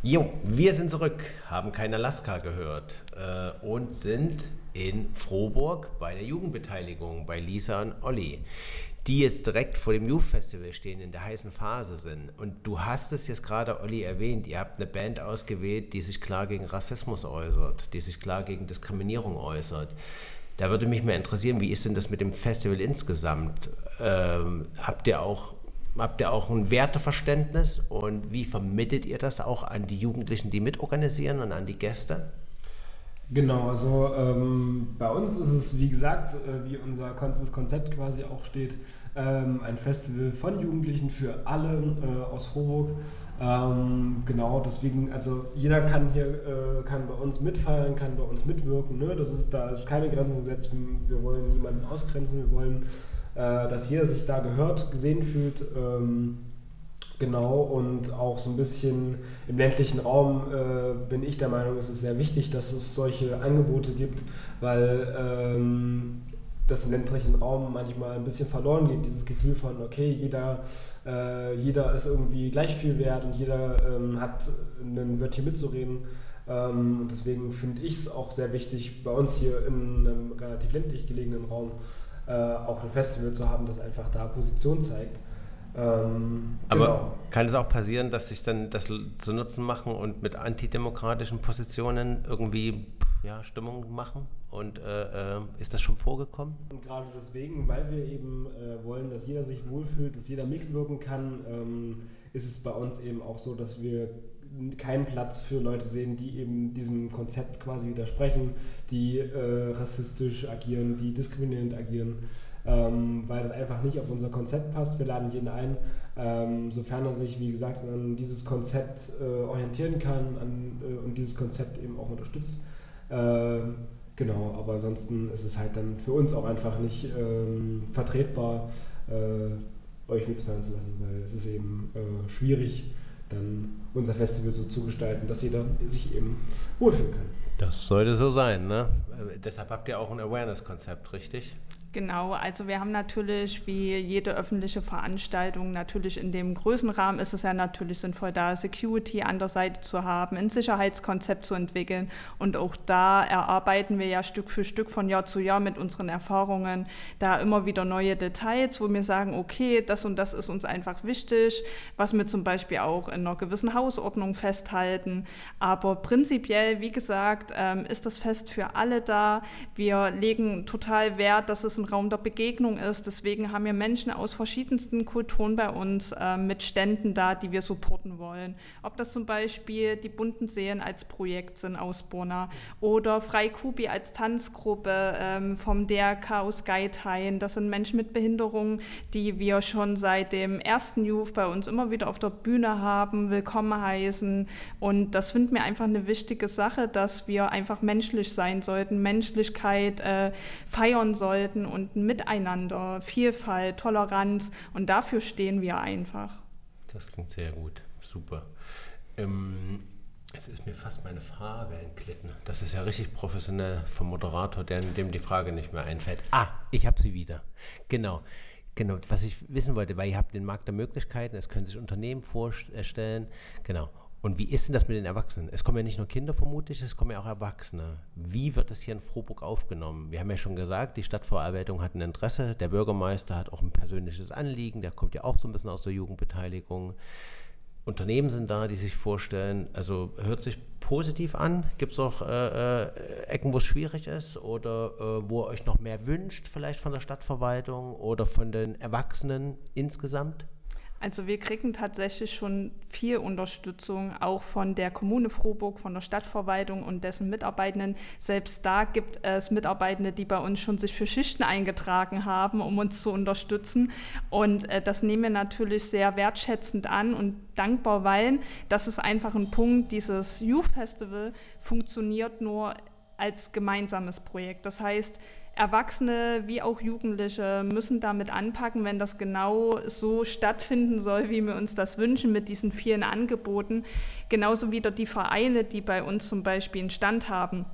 Jo, wir sind zurück, haben kein Alaska gehört und sind in Frohburg bei der Jugendbeteiligung bei Lisa und Olli, die jetzt direkt vor dem Youth Festival stehen, in der heißen Phase sind. Und du hast es jetzt gerade, Olli, erwähnt, ihr habt eine Band ausgewählt, die sich klar gegen Rassismus äußert, die sich klar gegen Diskriminierung äußert. Da würde mich mal interessieren, wie ist denn das mit dem Festival insgesamt? Habt ihr auch ein Werteverständnis und wie vermittelt ihr das auch an die Jugendlichen, die mitorganisieren und an die Gäste? Genau, also bei uns ist es, wie gesagt, wie unser ganzes Konzept quasi auch steht, ein Festival von Jugendlichen für alle aus Frohburg. Genau, deswegen, also jeder kann bei uns mitfeiern, kann bei uns mitwirken. Ne? Da ist keine Grenzen gesetzt. Wir wollen niemanden ausgrenzen, wir wollen, dass jeder sich da gehört, gesehen fühlt. Genau, und auch so ein bisschen im ländlichen Raum bin ich der Meinung, es ist sehr wichtig, dass es solche Angebote gibt, weil das im ländlichen Raum manchmal ein bisschen verloren geht, dieses Gefühl von, okay, jeder ist irgendwie gleich viel wert und jeder hat ein Wörtchen mitzureden. Und deswegen finde ich es auch sehr wichtig, bei uns hier in einem relativ ländlich gelegenen Raum auch ein Festival zu haben, das einfach da Position zeigt. Aber genau. kann es auch passieren, dass sich dann das zu Nutzen machen und mit antidemokratischen Positionen irgendwie Stimmung machen? Und ist das schon vorgekommen? Und gerade deswegen, weil wir eben wollen, dass jeder sich wohlfühlt, dass jeder mitwirken kann, ist es bei uns eben auch so, dass wir keinen Platz für Leute sehen, die eben diesem Konzept quasi widersprechen, die rassistisch agieren, die diskriminierend agieren. Weil das einfach nicht auf unser Konzept passt. Wir laden jeden ein, sofern er sich, wie gesagt, an dieses Konzept orientieren kann und dieses Konzept eben auch unterstützt. Genau, aber ansonsten ist es halt dann für uns auch einfach nicht vertretbar, euch mitfeiern zu lassen, weil es ist eben schwierig, dann unser Festival so zu gestalten, dass jeder sich eben wohlfühlen kann. Das sollte so sein, ne? Deshalb habt ihr auch ein Awareness-Konzept, richtig? Genau, also wir haben natürlich, wie jede öffentliche Veranstaltung, natürlich in dem Größenrahmen ist es ja natürlich sinnvoll, da Security an der Seite zu haben, ein Sicherheitskonzept zu entwickeln, und auch da erarbeiten wir ja Stück für Stück von Jahr zu Jahr mit unseren Erfahrungen da immer wieder neue Details, wo wir sagen, okay, das und das ist uns einfach wichtig, was wir zum Beispiel auch in einer gewissen Hausordnung festhalten, aber prinzipiell, wie gesagt, ist das Fest für alle da. Wir legen total Wert, dass es ein Raum der Begegnung ist. Deswegen haben wir Menschen aus verschiedensten Kulturen bei uns mit Ständen da, die wir supporten wollen. Ob das zum Beispiel die Bunten Seen als Projekt sind aus Bonn oder Freikubi als Tanzgruppe vom DRK aus Geithain. Das sind Menschen mit Behinderung, die wir schon seit dem ersten Youth bei uns immer wieder auf der Bühne haben, willkommen heißen. Und das finden wir einfach eine wichtige Sache, dass wir einfach menschlich sein sollten, Menschlichkeit feiern sollten und ein Miteinander, Vielfalt, Toleranz, und dafür stehen wir einfach. Das klingt sehr gut, super. Es ist mir fast meine Frage entglitten. Das ist ja richtig professionell vom Moderator, dem die Frage nicht mehr einfällt. Ich habe sie wieder. Genau, was ich wissen wollte, weil ihr habt den Markt der Möglichkeiten, es können sich Unternehmen vorstellen, genau. Und wie ist denn das mit den Erwachsenen? Es kommen ja nicht nur Kinder vermutlich, es kommen ja auch Erwachsene. Wie wird das hier in Frohburg aufgenommen? Wir haben ja schon gesagt, die Stadtverwaltung hat ein Interesse, der Bürgermeister hat auch ein persönliches Anliegen, der kommt ja auch so ein bisschen aus der Jugendbeteiligung. Unternehmen sind da, die sich vorstellen, also hört sich positiv an. Gibt es auch Ecken, wo es schwierig ist oder wo ihr euch noch mehr wünscht, vielleicht von der Stadtverwaltung oder von den Erwachsenen insgesamt? Also wir kriegen tatsächlich schon viel Unterstützung, auch von der Kommune Frohburg, von der Stadtverwaltung und dessen Mitarbeitenden. Selbst da gibt es Mitarbeitende, die bei uns schon sich für Schichten eingetragen haben, um uns zu unterstützen. Und das nehmen wir natürlich sehr wertschätzend an und dankbar, weil das ist einfach ein Punkt, dieses Youth Festival funktioniert nur als gemeinsames Projekt. Das heißt, Erwachsene wie auch Jugendliche müssen damit anpacken, wenn das genau so stattfinden soll, wie wir uns das wünschen, mit diesen vielen Angeboten. Genauso wieder die Vereine, die bei uns zum Beispiel einen Stand haben.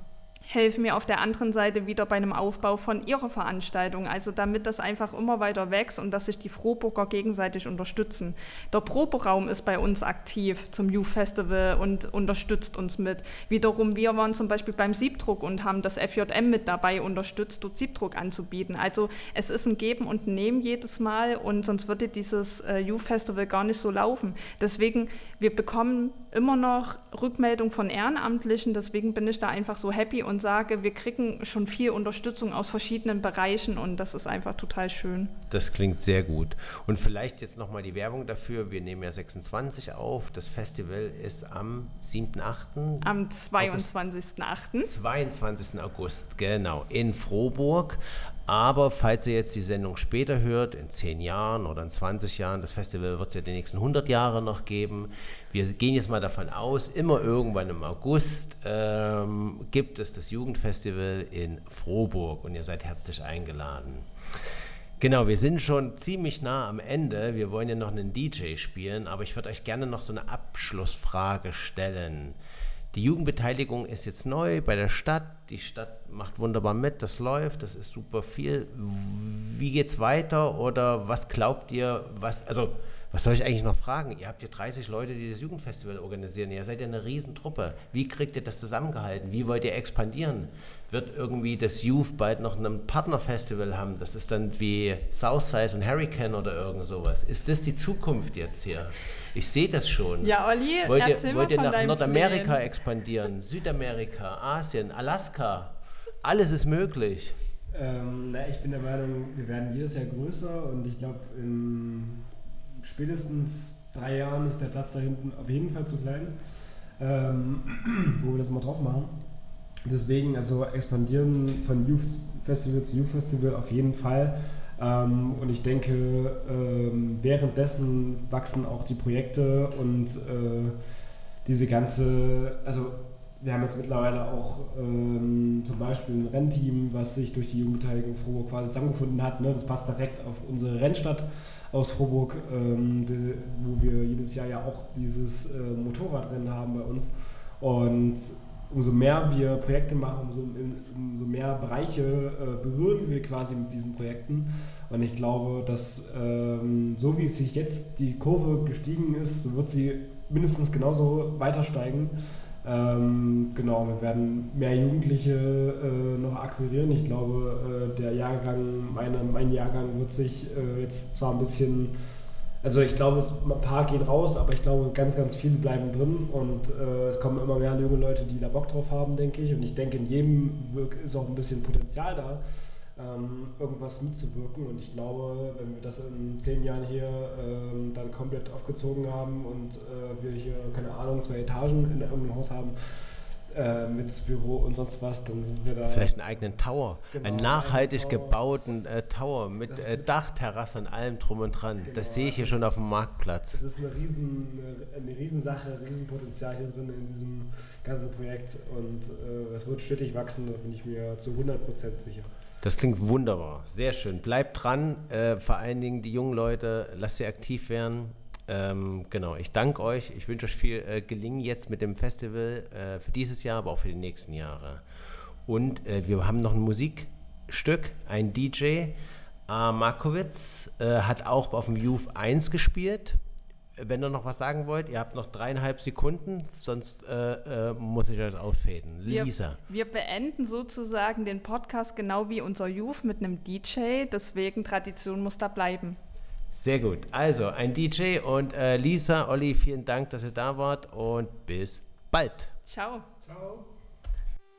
helfen mir auf der anderen Seite wieder bei einem Aufbau von ihrer Veranstaltung. Also damit das einfach immer weiter wächst und dass sich die Frohburger gegenseitig unterstützen. Der Proberaum ist bei uns aktiv zum Youth Festival und unterstützt uns mit. Wiederum, wir waren zum Beispiel beim Siebdruck und haben das FJM mit dabei unterstützt, dort Siebdruck anzubieten. Also es ist ein Geben und Nehmen jedes Mal und sonst würde dieses Youth Festival gar nicht so laufen. Deswegen, wir bekommen immer noch Rückmeldung von Ehrenamtlichen, deswegen bin ich da einfach so happy und sage, wir kriegen schon viel Unterstützung aus verschiedenen Bereichen und das ist einfach total schön. Das klingt sehr gut. Und vielleicht jetzt nochmal die Werbung dafür. Wir nehmen ja 26 auf. Das Festival ist am 7.8. Am 22.8. 22. August, genau, in Frohburg. Aber falls ihr jetzt die Sendung später hört, in 10 Jahren oder in 20 Jahren, das Festival wird es ja die nächsten 100 Jahre noch geben. Wir gehen jetzt mal davon aus, immer irgendwann im August gibt es das Jugendfestival in Frohburg und ihr seid herzlich eingeladen. Genau, wir sind schon ziemlich nah am Ende. Wir wollen ja noch einen DJ spielen, aber ich würde euch gerne noch so eine Abschlussfrage stellen. Die Jugendbeteiligung ist jetzt neu bei der Stadt. Die Stadt macht wunderbar mit, das läuft, das ist super viel. Wie geht's weiter oder was glaubt ihr, was soll ich eigentlich noch fragen? Ihr habt ja 30 Leute, die das Jugendfestival organisieren. Ihr seid ja eine Riesentruppe. Wie kriegt ihr das zusammengehalten? Wie wollt ihr expandieren? Wird irgendwie das Youth bald noch ein Partnerfestival haben? Das ist dann wie Southside und Hurricane oder irgend sowas. Ist das die Zukunft jetzt hier? Ich sehe das schon. Ja, Olli, wollt ihr nach Nordamerika expandieren? Südamerika, Asien, Alaska? Alles ist möglich. Ich bin der Meinung, wir werden jedes Jahr größer und ich glaube, in spätestens 3 Jahren ist der Platz da hinten auf jeden Fall zu klein, wo wir das mal drauf machen. Deswegen, also expandieren von Youth Festival zu Youth Festival auf jeden Fall. Und ich denke, währenddessen wachsen auch die Projekte und diese ganze, also wir haben jetzt mittlerweile auch zum Beispiel ein Rennteam, was sich durch die Jugendbeteiligung Frohburg quasi zusammengefunden hat. Ne? Das passt perfekt auf unsere Rennstadt aus Frohburg, wo wir jedes Jahr ja auch dieses Motorradrennen haben bei uns. Und umso mehr wir Projekte machen, umso mehr Bereiche berühren wir quasi mit diesen Projekten. Und ich glaube, dass so wie es sich jetzt die Kurve gestiegen ist, so wird sie mindestens genauso weiter steigen. Genau, wir werden mehr Jugendliche noch akquirieren. Ich glaube, der Jahrgang, mein Jahrgang wird sich jetzt zwar ein bisschen, also ich glaube, ein paar gehen raus, aber ich glaube, ganz, ganz viele bleiben drin und es kommen immer mehr junge Leute, die da Bock drauf haben, denke ich. Und ich denke, in jedem ist auch ein bisschen Potenzial da, irgendwas mitzuwirken. Und ich glaube, wenn wir das in 10 Jahren hier dann komplett aufgezogen haben und wir hier, keine Ahnung, 2 Etagen in irgendeinem Haus haben, mit Büro und sonst was, dann sind wir da... Vielleicht einen eigenen Tower, genau, einen nachhaltig gebauten Tower mit Dach, Terrasse und allem drum und dran. Genau, das sehe ich hier schon auf dem Marktplatz. Das ist eine Riesensache, ein Riesenpotenzial hier drin in diesem ganzen Projekt und es wird stetig wachsen, da bin ich mir zu 100% sicher. Das klingt wunderbar, sehr schön. Bleibt dran, vor allen Dingen die jungen Leute, lasst sie aktiv werden. Genau, ich danke euch. Ich wünsche euch viel Gelingen jetzt mit dem Festival für dieses Jahr, aber auch für die nächsten Jahre. Und wir haben noch ein Musikstück, ein DJ, Markowitz, hat auch auf dem Youth 1 gespielt. Wenn ihr noch was sagen wollt, ihr habt noch 3,5 Sekunden, sonst muss ich euch ausfaden. Lisa. Wir beenden sozusagen den Podcast genau wie unser Youth mit einem DJ, deswegen Tradition muss da bleiben. Sehr gut. Also ein DJ und Lisa, Olli, vielen Dank, dass ihr da wart und bis bald. Ciao. Ciao.